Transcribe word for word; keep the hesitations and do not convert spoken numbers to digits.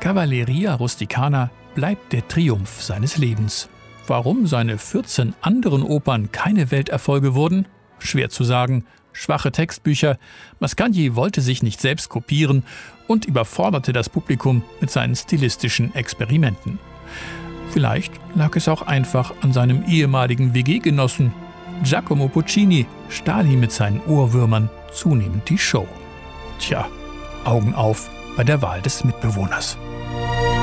Cavalleria Rusticana bleibt der Triumph seines Lebens. Warum seine vierzehn anderen Opern keine Welterfolge wurden? Schwer zu sagen. Schwache Textbücher. Mascagni wollte sich nicht selbst kopieren und überforderte das Publikum mit seinen stilistischen Experimenten. Vielleicht lag es auch einfach an seinem ehemaligen W G-Genossen. Giacomo Puccini stahl ihm mit seinen Ohrwürmern zunehmend die Show. Tja, Augen auf bei der Wahl des Mitbewohners.